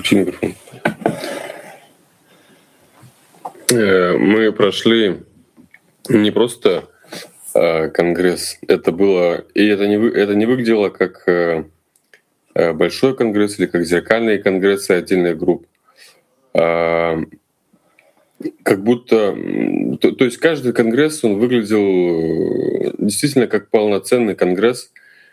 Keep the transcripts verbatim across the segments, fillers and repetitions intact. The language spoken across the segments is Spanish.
Включи микрофон. Мы прошли не просто конгресс, это было, и это не, это не выглядело как большой конгресс или как зеркальные конгрессы отдельных групп. Как будто, то, то есть каждый конгресс, он выглядел действительно как полноценный конгресс,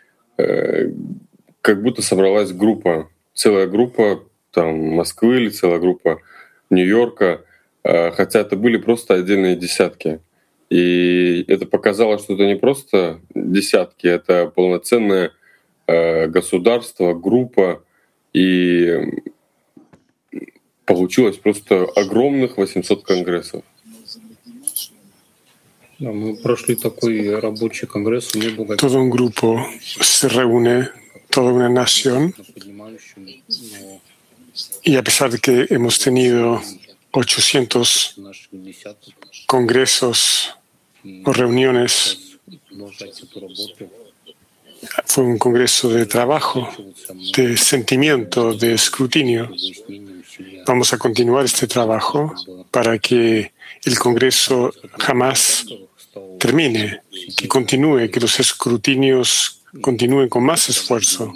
как будто собралась группа, целая группа там Москвы или целая группа Нью-Йорка, хотя это были просто отдельные десятки. И это показало, что это не просто десятки, это полноценное государство, группа, и получилось просто огромных восемьсот конгрессов. Да, мы прошли такой рабочий конгресс. Todo un grupo se reúne, toda una nación, y a pesar de que hemos tenido ochocientos congresos o reuniones, fue un congreso de trabajo, de sentimiento, de escrutinio. Vamos a continuar este trabajo para que el Congreso jamás termine, que continúe, que los escrutinios continúen con más esfuerzo.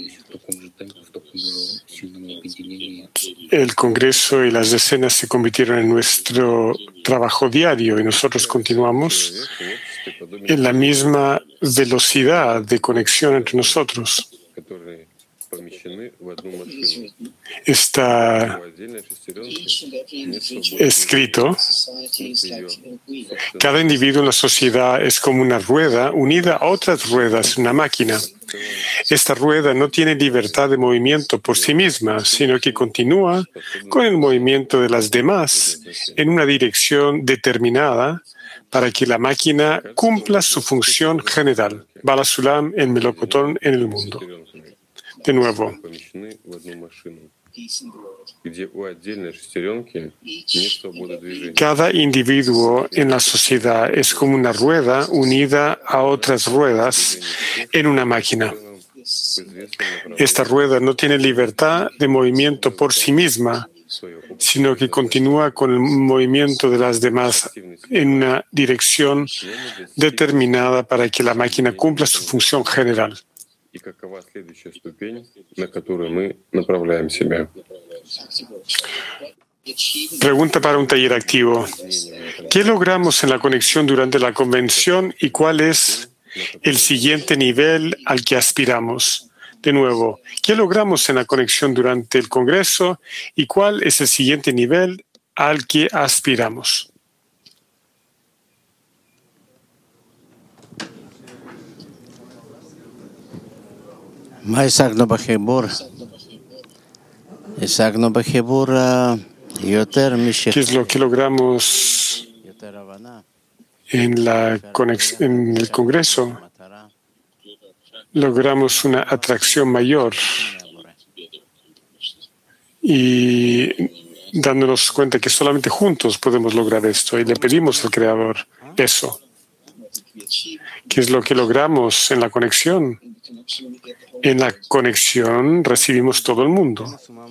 El Congreso y las decenas se convirtieron en nuestro trabajo diario y nosotros continuamos en la misma velocidad de conexión entre nosotros. Está escrito, cada individuo en la sociedad es como una rueda unida a otras ruedas, una máquina. Esta rueda no tiene libertad de movimiento por sí misma, sino que continúa con el movimiento de las demás en una dirección determinada para que la máquina cumpla su función general. Bala Sulam, el melocotón en el mundo. De nuevo, cada individuo en la sociedad es como una rueda unida a otras ruedas en una máquina. Esta rueda no tiene libertad de movimiento por sí misma, sino que continúa con el movimiento de las demás en una dirección determinada para que la máquina cumpla su función general. И какова следующая ступень, на которую мы направляем себя? Pregunta para un taller activo. ¿Qué logramos en la conexión durante la convención y cuál es el siguiente nivel al que aspiramos? De nuevo, ¿qué logramos en la conexión durante el Congreso y cuál es el siguiente nivel al que aspiramos? מה השגנו בחיבור? השגנו בחיבור יותר משך... ¿Qué es lo que logramos en, la conex- en el Congreso? Logramos una atracción mayor y dándonos cuenta que solamente juntos podemos lograr esto y le pedimos al Creador eso. ¿Qué es lo que logramos en la conexión? En la conexión recibimos todo el mundo.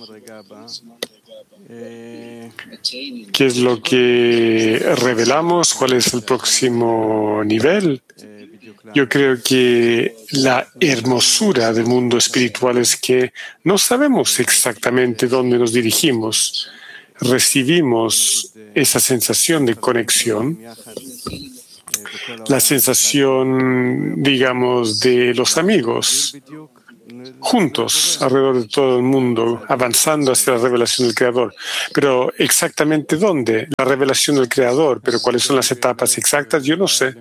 ¿Qué es lo que revelamos? ¿Cuál es el próximo nivel? Yo creo que la hermosura del mundo espiritual es que no sabemos exactamente dónde nos dirigimos. Recibimos esa sensación de conexión, la sensación, digamos, de los amigos juntos alrededor de todo el mundo, avanzando hacia la revelación del Creador. Pero exactamente dónde, la revelación del Creador, pero cuáles son las etapas exactas, yo no sé.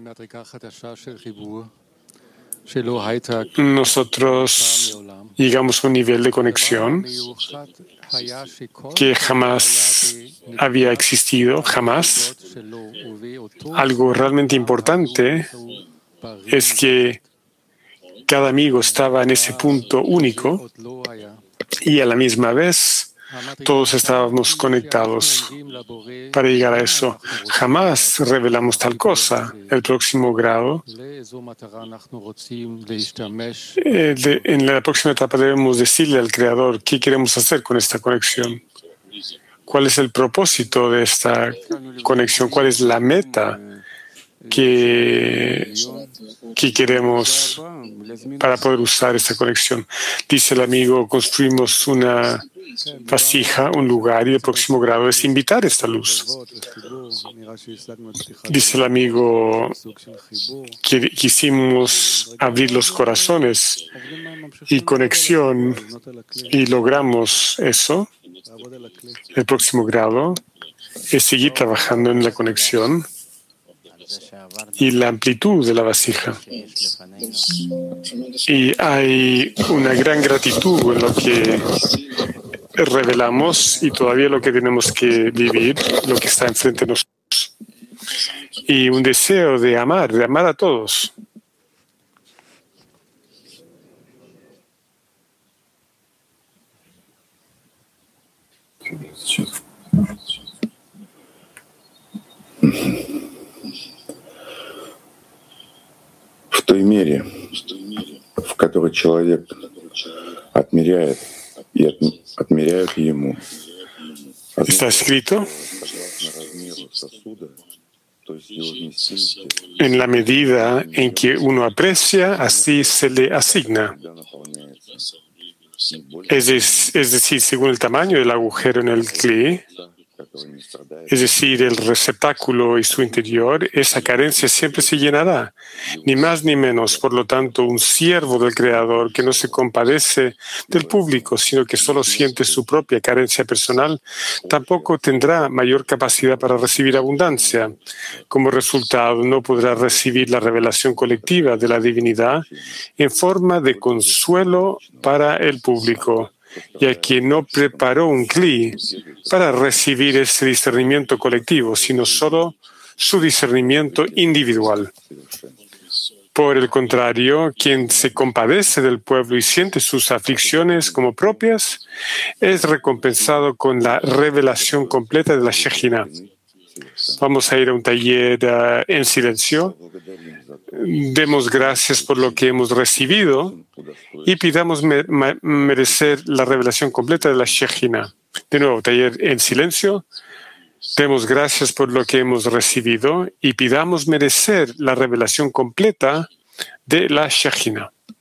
Nosotros llegamos a un nivel de conexión que jamás había existido, jamás. Algo realmente importante es que cada amigo estaba en ese punto único y a la misma vez todos estábamos conectados para llegar a eso. Jamás revelamos tal cosa. El próximo grado, eh, de, en la próxima etapa debemos decirle al Creador qué queremos hacer con esta conexión. ¿Cuál es el propósito de esta conexión? ¿Cuál es la meta que, que queremos para poder usar esta conexión? Dice el amigo, construimos una vasija, un lugar, y el próximo grado es invitar esta luz. Dice el amigo, que quisimos abrir los corazones y conexión y logramos eso. El próximo grado es seguir trabajando en la conexión y la amplitud de la vasija. Y hay una gran gratitud en lo que revelamos y todavía lo que tenemos que vivir, lo que está enfrente de nosotros. Y un deseo de amar, de amar a todos. В той мере, в которой человек отмеряет и отмеряют ему. Está escrito en la medida en que uno aprecia, así se le asigna. Es, es, es decir, según el tamaño del agujero en el cli, es decir, el receptáculo y su interior, esa carencia siempre se llenará, ni más ni menos. Por lo tanto, un siervo del Creador que no se compadece del público, sino que solo siente su propia carencia personal, tampoco tendrá mayor capacidad para recibir abundancia. Como resultado, no podrá recibir la revelación colectiva de la divinidad en forma de consuelo para el público, ya que no preparó un cli para recibir ese discernimiento colectivo, sino solo su discernimiento individual. Por el contrario, quien se compadece del pueblo y siente sus aflicciones como propias, es recompensado con la revelación completa de la Shejina. Vamos a ir a un taller uh, en silencio. Demos gracias por lo que hemos recibido y pidamos me merecer la revelación completa de la Shejina. De nuevo, taller en silencio. Demos gracias por lo que hemos recibido y pidamos merecer la revelación completa de la Shejina.